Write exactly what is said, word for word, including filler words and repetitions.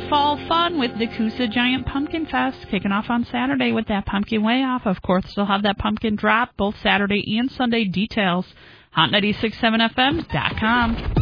fall fun with the Coosa Giant Pumpkin Fest kicking off on Saturday with that pumpkin way off. Of course, they'll have that pumpkin drop both Saturday and Sunday. Details, hot ninety-six point seven F M dot com.